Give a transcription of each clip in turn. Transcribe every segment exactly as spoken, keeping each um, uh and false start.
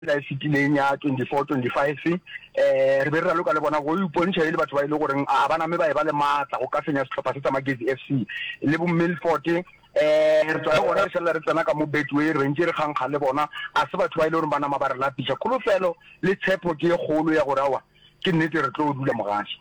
la fitileng ya twenty-four twenty-five eh re be re loka le bona go ipontsha ile batho ba ile gore a bana me ba e ba le matla go ka fenya setlhopha se tsa Magezi F C le bo Milford eh re tswa go re sela re tsena ka mo Betway re ntse re kganga le bona a se batho ba ile gore bana mabare la pitša kholofelo le tshepo ke kgolo ya gore awa ke nnete re tlo dula mogashi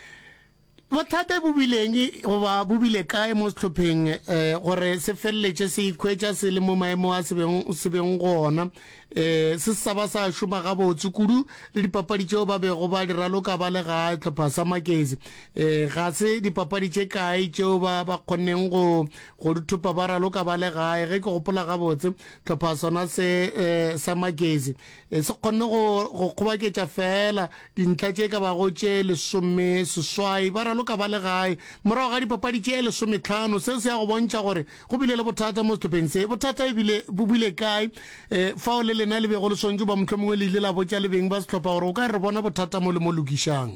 bothata bo bileng goba bo bile kae mo setlhopheng eh gore se felletse se ikhwetša se le mo maemo a sebeng sebeng gona eh se sa ba sa shuma ga botse kudu le dipapadi tšeo ba bego ba di raloka ba le ga tlhopha sa Magezi eh ga se dipapadi tše kae tšeo ba ba kgonneng go go dithupa ba raloka ba le gae ge ke gopola ga botse tlhopha sona se eh sa Magezi se kgonne go go kgobaketša fela dintlha tše ka ba go tše lesome seswai ba loka ba le gae morago ga dipapadi tše lesometlhano se se ya go bontšha gore go bile le bothata mo setlhopheng se bothata ebile bo bile kae um fao le lena le bego le swantse ba motlho mongwe le ile la botša le beng ba setlhopha gore o ka re bona bothata mo le mo lokišang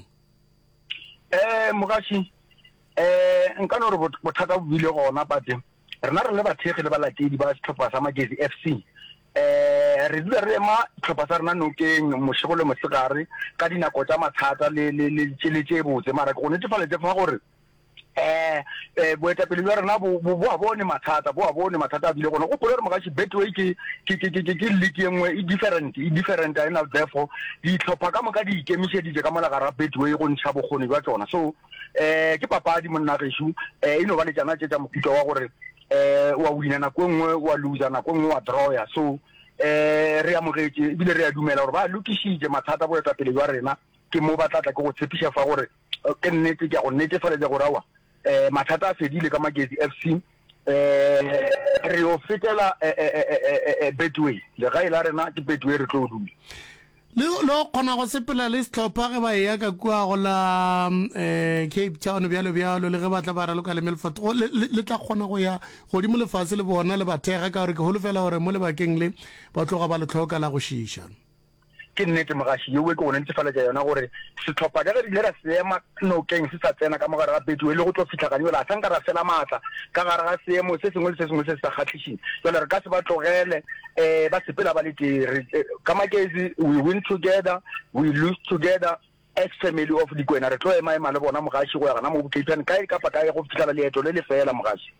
um mogaši um nka no gore bothata bo bile gona bate rena re le bathegi le balatedi ba setlhopha sa Magezi F C eh re dula re ema tlhopha sa rena nokeng mošego le mosegare ka dinako tša mathata le le le tšeletše botse mara go netefaletse fa gore eh eh boetapele bja rena bo bo a bone mathata bo a bone mathata a bile gona go pole re mogaši Betway ke ke ke ke ke league engwe e different e different and therefore di tlhopha ka moka di ikemišeditše ka molagara Betway go ntšha bokgoni bja tsona so eh ke papadi monna gešo eh e no ba le tšana tše tša mokutwa wa gore eh wa wina nako nngwe wa loser nako nngwe wa draw ya so eh re amogetse bile re a dumela gore ba lokishitse mathata bo etsa pele jwa rena ke mo ba tlatla ke go tshepisha fa gore ke nnete ke go netefaletsa gore awa eh mathata a fedile ka Magezi F C eh re o fetela Betway le ga ila rena ke Betway re tlo dula le lo kgona go sepela le setlhopha ge ba ya ka kua go la eh Cape Town bjalo bjalo le ge ba tla ba raloka le Milford le tla kgona go ya godimo lefatshe le bona le bathega ka gore ke holofela gore mo le bakeng le ba tloga ba le tlhoka la go šiša ke nnete mogaši yo we ke go netefaletša yona gore setlhopha ka ge re ile ra seema nokeng se sa tsena ka mogare ga Betway le go tlo fitlhaganyela a sanka ra fela maatla ka gare ga seemo se sengwe le se sengwe se se sa kgatlhišeng jale re ka se ba tlogele um ba sepela ba le tere ka Magezi we win together we lose together as family of Dikwena re tlo ema ema le bona mogaši go ya gana mo Bokeiphane kae kapa kae go fitlhela leeto le le fela mogaši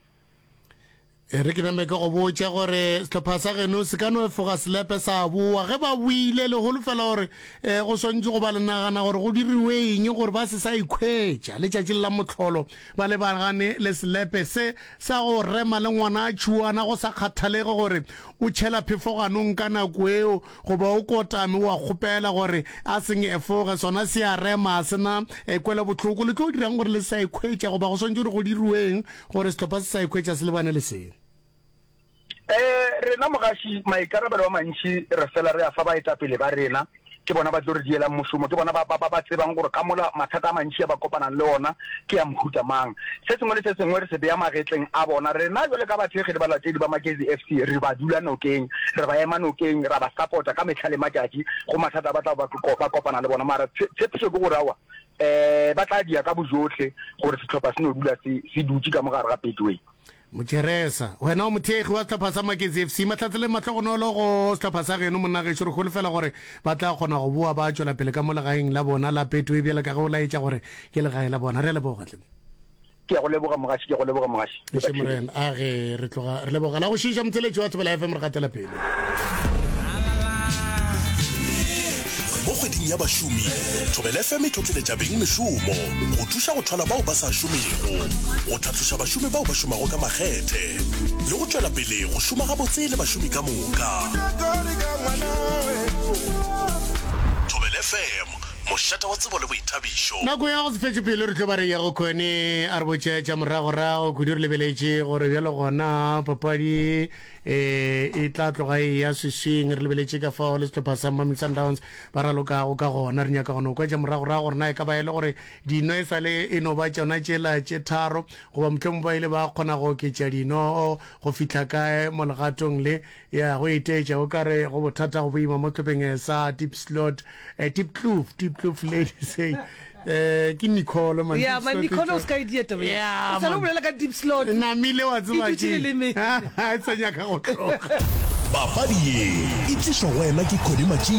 re ke name ka go botša gore setlhopha sa geno se ka no efoga selepe sa boa ge ba buile le holofela gore um go swantse go ba le nagana gore go diriweng gore ba se sa ikhwetša letšatši la motlholo ba le bagane le selepe se sa go rema le ngwana a tšhuana go sa kgathalege gore o tšhela phefoganong ka nako eo goba o kotame wa kgopela gore a seng efoge sona se a rema a sena kwele botlhoko le tlo dirang gore le sa ikhwetša goba go swantse gore go diriweng gore setlhopha se sa ikhwetša se lebane le seng eh rena mogaši maikarabelo wa mantši re fela re a fa baetapele ba rena ke bona ba tlo re diela mošomo ke bona ba ba tsebang gore ka mola mathata a mantši a ba kopanang le ona ke ya mohuta mang se sengwe le se sengwe re se beya magetleng a bona rena jole ka bathegi le balatedi ba Magezi F C re ba dula nokeng re ba ema nokeng ra ba support-a ka metlha le matšatši go mathata ba tla ba kopana le bona mara tshepišo ke gore awa um ba tla dia ka bojotlhe gore setlhopha se no dula se dutse ka mogare ga Betway Mocheresa wena o mothegi wa setlhopha sa Magezi F C matlatsele matlhogonolo go setlhopha sa geno monna gešo re golofela gore ba tla kgona go boa ba tšwela pele ka mo legaeng la bona la Betway bjale ka ge o laetša gore ke legae la bona re lebogatle ke go leboga mogaši ke go leboga mogaši ke morena a ge re tloga re leboga la go šiša motheletši wa Thobela F M re gatela pele mo kgweding ya bašomi Thobela F M e tlotleletša beng mešomo go thuša go thola bao ba sa šomego go tlhatloša bašomi bao ba šomago ka makgethe le go tšwela pele go šoma gabotse le bašomi ka moka Thobela F M mošata wa tsebo le boithabišo nako ya go se fetse pele re tlo ba re ya go kgone a re botšetša moragorago kudu re lebeletše gore bjalo gona papadi um e tla tloga e ya sešeng re lebeletše ka fao le setlhopha sa Mamelodi Sundowns ba ralokago ka gona re nyaka gona o kwetša moragorago gore na e ka ba e le gore dino e sale e no ba tšona tšela tše tharo goba mohlomong ba ile ba kgona go oketša dino go fitlha kae mo legatong le ya go etetša o kare go bothata go boima mo tlhopheng sa deep slot deep kloof deep kloof lady say eh ke Nicole man yeah man Nicole ska idiot ba yeah sa lo bolela ka deep slot na mile wa tswa ke ha tsenya ka go tloga papadi ye e tlišwa go wena ke Kgodi Matšie.